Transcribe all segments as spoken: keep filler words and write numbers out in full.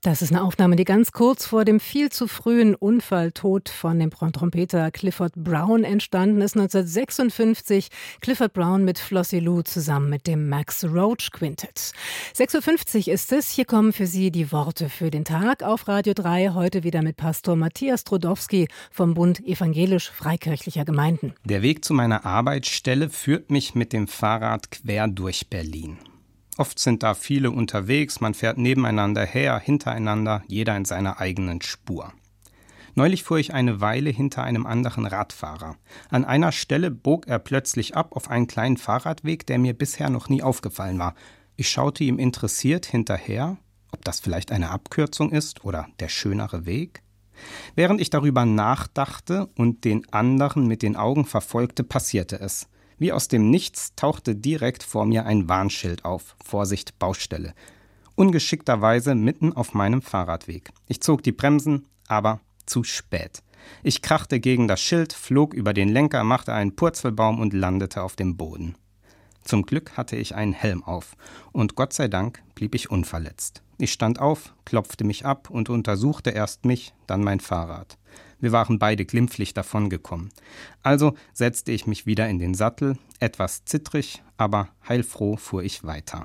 Das ist eine Aufnahme, die ganz kurz vor dem viel zu frühen Unfalltod von dem Trompeter Clifford Brown entstanden ist, neunzehnhundertsechsundfünfzig. Clifford Brown mit Flossie Lou zusammen mit dem Max Roach Quintett. sechs Uhr fünfzig ist es. Hier kommen für Sie die Worte für den Tag auf Radio drei. Heute wieder mit Pastor Matthias Trudowski vom Bund Evangelisch-Freikirchlicher Gemeinden. Der Weg zu meiner Arbeitsstelle führt mich mit dem Fahrrad quer durch Berlin. Oft sind da viele unterwegs, man fährt nebeneinander her, hintereinander, jeder in seiner eigenen Spur. Neulich fuhr ich eine Weile hinter einem anderen Radfahrer. An einer Stelle bog er plötzlich ab auf einen kleinen Fahrradweg, der mir bisher noch nie aufgefallen war. Ich schaute ihm interessiert hinterher, ob das vielleicht eine Abkürzung ist oder der schönere Weg. Während ich darüber nachdachte und den anderen mit den Augen verfolgte, passierte es. Wie aus dem Nichts tauchte direkt vor mir ein Warnschild auf. Vorsicht, Baustelle. Ungeschickterweise mitten auf meinem Fahrradweg. Ich zog die Bremsen, aber zu spät. Ich krachte gegen das Schild, flog über den Lenker, machte einen Purzelbaum und landete auf dem Boden. Zum Glück hatte ich einen Helm auf und Gott sei Dank blieb ich unverletzt. Ich stand auf, klopfte mich ab und untersuchte erst mich, dann mein Fahrrad. Wir waren beide glimpflich davongekommen. Also setzte ich mich wieder in den Sattel, etwas zittrig, aber heilfroh fuhr ich weiter.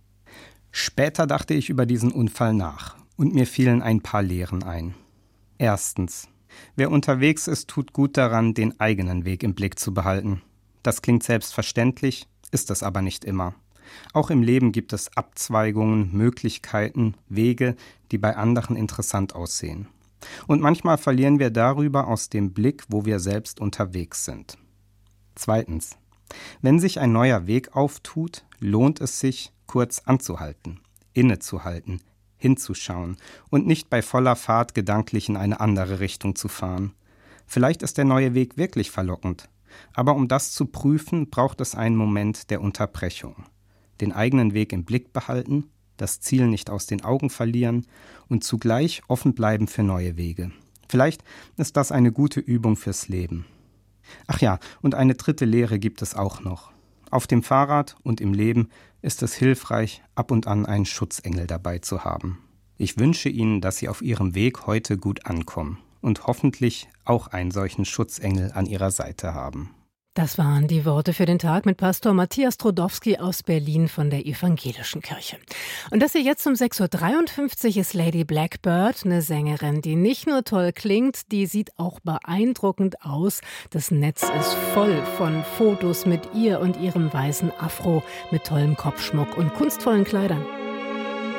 Später dachte ich über diesen Unfall nach und mir fielen ein paar Lehren ein. Erstens: Wer unterwegs ist, tut gut daran, den eigenen Weg im Blick zu behalten. Das klingt selbstverständlich, ist es aber nicht immer. Auch im Leben gibt es Abzweigungen, Möglichkeiten, Wege, die bei anderen interessant aussehen. Und manchmal verlieren wir darüber aus dem Blick, wo wir selbst unterwegs sind. Zweitens: Wenn sich ein neuer Weg auftut, lohnt es sich, kurz anzuhalten, innezuhalten, hinzuschauen und nicht bei voller Fahrt gedanklich in eine andere Richtung zu fahren. Vielleicht ist der neue Weg wirklich verlockend, aber um das zu prüfen, braucht es einen Moment der Unterbrechung. Den eigenen Weg im Blick behalten, das Ziel nicht aus den Augen verlieren und zugleich offen bleiben für neue Wege. Vielleicht ist das eine gute Übung fürs Leben. Ach ja, und eine dritte Lehre gibt es auch noch. Auf dem Fahrrad und im Leben ist es hilfreich, ab und an einen Schutzengel dabei zu haben. Ich wünsche Ihnen, dass Sie auf Ihrem Weg heute gut ankommen und hoffentlich auch einen solchen Schutzengel an Ihrer Seite haben. Das waren die Worte für den Tag mit Pastor Matthias Trudowski aus Berlin von der Evangelischen Kirche. Und das hier jetzt um sechs Uhr dreiundfünfzig ist Lady Blackbird, eine Sängerin, die nicht nur toll klingt, die sieht auch beeindruckend aus. Das Netz ist voll von Fotos mit ihr und ihrem weißen Afro mit tollem Kopfschmuck und kunstvollen Kleidern.